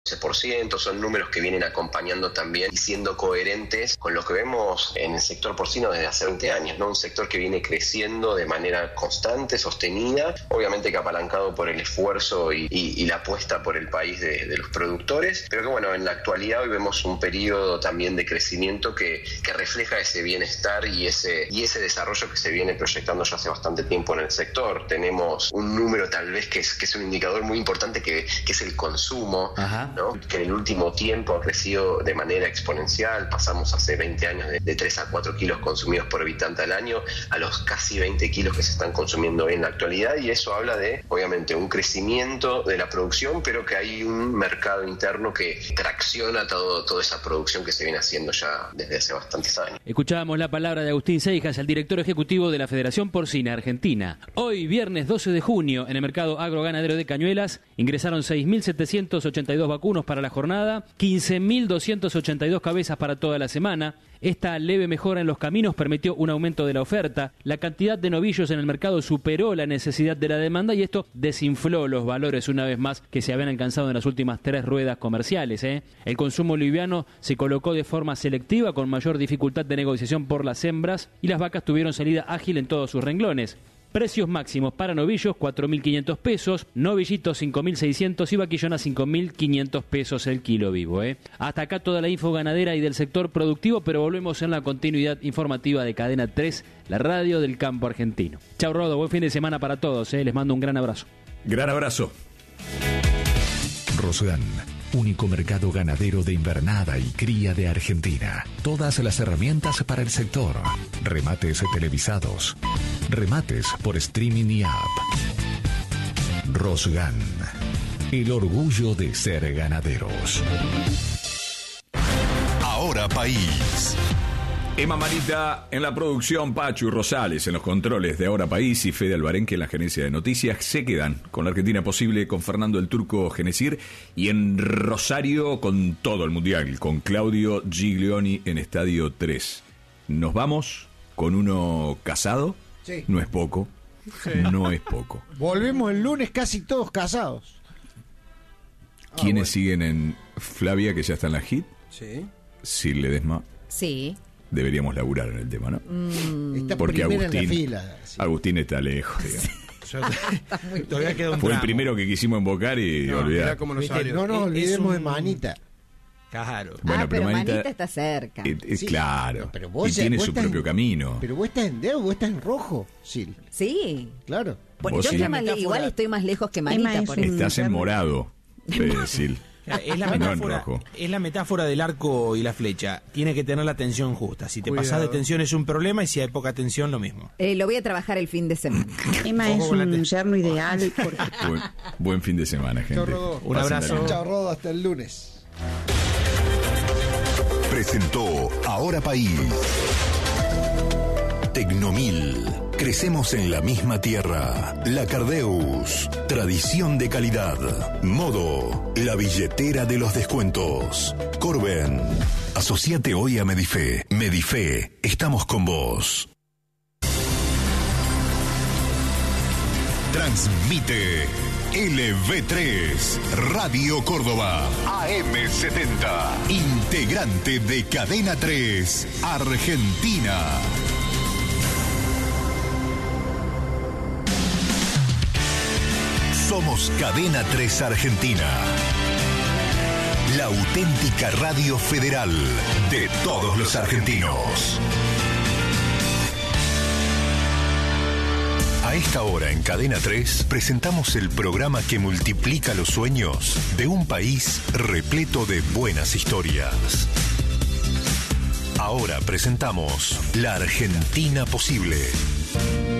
11%, son números que vienen acompañando también y siendo coherentes con lo que vemos en el sector porcino desde hace 20 años, ¿no? Un sector que viene creciendo de manera constante, sostenida, obviamente que apalancado por el esfuerzo y la apuesta por el país de los productores, pero que bueno, en la actualidad hoy vemos un periodo también de crecimiento que refleja ese bienestar y ese desarrollo que se viene proyectando ya hace bastante tiempo en el sector. Tenemos un número tal vez que es un indicador muy importante que es el consumo, ¿no? Que en el último tiempo ha crecido de manera exponencial. Pasamos hace 20 años de 3 a 4 kilos consumidos por habitante al año a los casi 20 kilos que se están consumiendo hoy en la actualidad, y eso habla de, obviamente, un crecimiento de la producción, pero que hay un mercado interno que tracciona toda esa producción que se viene haciendo ya desde hace bastantes años. Escuchábamos la palabra de Agustín Seijas, el director ejecutivo de la Federación Porcina Argentina. Hoy, viernes 12 de junio, en el mercado agroganadero de Cañuelas, ingresaron 6.782 vacunos para la jornada, 15.282 cabezas para toda la semana. Esta leve mejora en los caminos permitió un aumento de la oferta. La cantidad de novillos en el mercado superó la necesidad de la demanda y esto desinfló los valores una vez más que se habían alcanzado en las últimas 3 ruedas comerciales. El consumo liviano se colocó de forma selectiva con mayor dificultad de negociación por las hembras y las vacas tuvieron salida ágil en todos sus renglones. Precios máximos para novillos, 4.500 pesos, novillitos 5.600 y vaquillonas 5.500 pesos el kilo vivo. Hasta acá toda la info ganadera y del sector productivo, pero volvemos en la continuidad informativa de Cadena 3, la radio del campo argentino. Chau Rodo, buen fin de semana para todos, les mando un gran abrazo. Gran abrazo. Rosgan, único mercado ganadero de invernada y cría de Argentina. Todas las herramientas para el sector. Remates televisados. Remates por streaming y app. Rosgan, el orgullo de ser ganaderos. Ahora País. Emma Manita en la producción, Pachu Rosales en los controles de Ahora País y Fede Albarenque en la gerencia de noticias. Se quedan con la Argentina Posible, con Fernando el Turco Genesir, y en Rosario con todo el mundial, con Claudio Giglioni en Estadio 3. Nos vamos con uno casado. Sí. No es poco. Sí. No es poco. Volvemos el lunes casi todos casados. ¿Quiénes siguen en Flavia, que ya está en la hit? Sí. Sil Ledesma. Sí. Deberíamos laburar en el tema, ¿no? Está porque primera Agustín, en la fila. Sí. Agustín está lejos, digamos. Todavía queda un Fue tramo. el primero que quisimos invocar y olvidar. No nos olvidemos de Manita. Claro. Bueno, pero Manita está cerca. Sí, claro. pero vos y tiene vos su estás propio camino. Pero vos estás en dedo, vos estás en rojo, Sil. Sí. Claro. Bueno, Vos yo sí. estoy más igual estoy más lejos que Manita. Por eso. Estás en morado, Sil. Es la metáfora, es la metáfora del arco y la flecha. Tiene que tener la tensión justa. Si te pasás de tensión es un problema, y si hay poca tensión, lo mismo. Lo voy a trabajar el fin de semana. Emma es un yerno ideal. Buen fin de semana, gente. Chau, Rodo. Un abrazo. Chao, Rodo, hasta el lunes. Presentó Ahora País. Tecnomil. Crecemos en la misma tierra. La Cardeus. Tradición de calidad. Modo. La billetera de los descuentos. Corben. Asociate hoy a Medife. Medife. Estamos con vos. Transmite LV3 Radio Córdoba AM70, integrante de Cadena 3 Argentina. Somos Cadena 3 Argentina, la auténtica radio federal de todos los argentinos. A esta hora en Cadena 3 presentamos el programa que multiplica los sueños de un país repleto de buenas historias. Ahora presentamos La Argentina Posible.